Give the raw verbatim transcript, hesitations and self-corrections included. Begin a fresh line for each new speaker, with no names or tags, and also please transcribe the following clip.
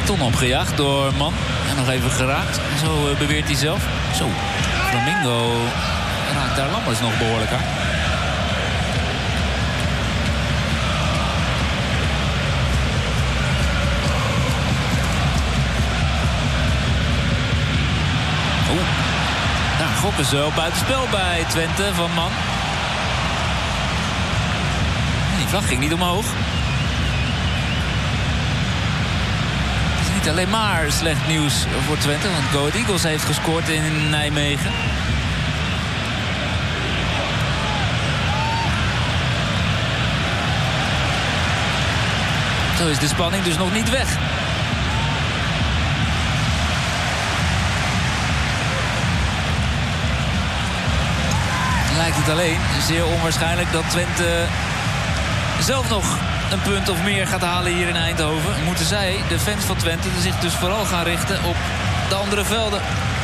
Ton opgejaagd door Man. En nog even geraakt. Zo uh, beweert hij zelf. Zo, Flamingo raakt daar Lammers nog behoorlijk aan. Oeh. Daar gokken ze op buitenspel bij Twente van Man. Die vlag ging niet omhoog. Het is niet alleen maar slecht nieuws voor Twente, want Go Ahead Eagles heeft gescoord in Nijmegen. Zo is de spanning dus nog niet weg. Lijkt het alleen zeer onwaarschijnlijk dat Twente zelf nog een punt of meer gaat halen hier in Eindhoven. Moeten zij, de fans van Twente, zich dus vooral gaan richten op de andere velden.